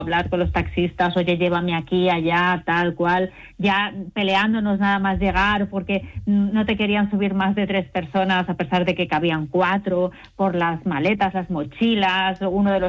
hablar con los taxistas, oye, llévame aquí, allá, tal cual, ya peleándonos nada más llegar porque no te querían subir más de 3 personas a pesar de que cabían 4 por las maletas, las mochilas, uno de los